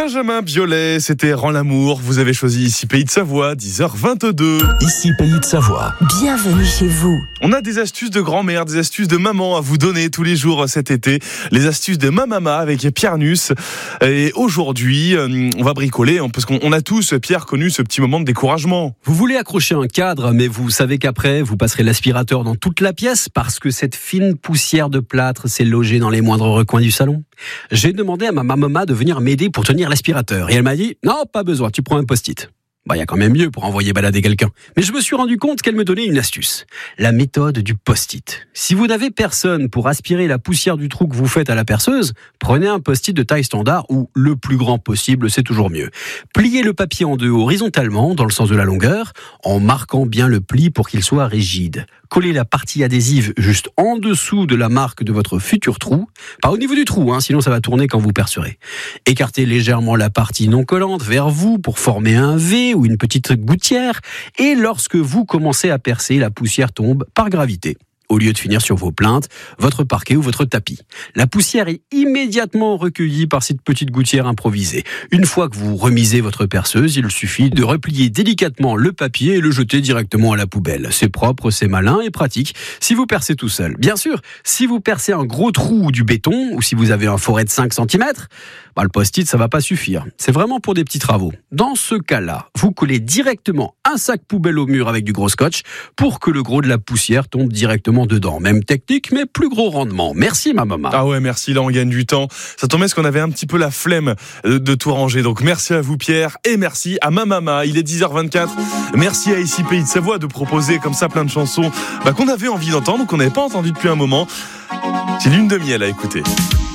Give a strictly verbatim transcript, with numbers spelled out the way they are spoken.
Benjamin Biolay, c'était Rends l'amour. Vous avez choisi Ici Pays de Savoie, dix heures vingt-deux. Ici Pays de Savoie. Bienvenue chez vous. On a des astuces de grand-mère, des astuces de maman à vous donner tous les jours cet été. Les astuces de Mamama avec Pierre Nuss. Et aujourd'hui, on va bricoler parce qu'on a tous, Pierre, connu ce petit moment de découragement. Vous voulez accrocher un cadre, mais vous savez qu'après, vous passerez l'aspirateur dans toute la pièce parce que cette fine poussière de plâtre s'est logée dans les moindres recoins du salon. J'ai demandé à ma maman de venir m'aider pour tenir l'aspirateur. Et elle m'a dit, non, pas besoin, tu prends un post-it. Bah, il y a quand même mieux pour envoyer balader quelqu'un. Mais je me suis rendu compte qu'elle me donnait une astuce. La méthode du post-it. Si vous n'avez personne pour aspirer la poussière du trou que vous faites à la perceuse, prenez un post-it de taille standard ou le plus grand possible, c'est toujours mieux. Pliez le papier en deux horizontalement, dans le sens de la longueur, en marquant bien le pli pour qu'il soit rigide. Collez la partie adhésive juste en dessous de la marque de votre futur trou. Pas au niveau du trou, hein, sinon ça va tourner quand vous percerez. Écartez légèrement la partie non collante vers vous pour former un V ou une petite gouttière. Et lorsque vous commencez à percer, la poussière tombe par gravité, au lieu de finir sur vos plinthes, votre parquet ou votre tapis. La poussière est immédiatement recueillie par cette petite gouttière improvisée. Une fois que vous remisez votre perceuse, il suffit de replier délicatement le papier et le jeter directement à la poubelle. C'est propre, c'est malin et pratique si vous percez tout seul. Bien sûr, si vous percez un gros trou ou du béton, ou si vous avez un forêt de cinq centimètres, bah le post-it, ça va pas suffire. C'est vraiment pour des petits travaux. Dans ce cas-là, vous collez directement un sac poubelle au mur avec du gros scotch pour que le gros de la poussière tombe directement dedans. Même technique, mais plus gros rendement. Merci, ma maman. Ah ouais, merci, là on gagne du temps. Ça tombait parce qu'on avait un petit peu la flemme de, de tout ranger. Donc merci à vous, Pierre, et merci à ma maman. Il est dix heures vingt-quatre. Merci à Ici Pays de Savoie de proposer comme ça plein de chansons bah, qu'on avait envie d'entendre, qu'on n'avait pas entendu depuis un moment. C'est Lune de miel à écouter.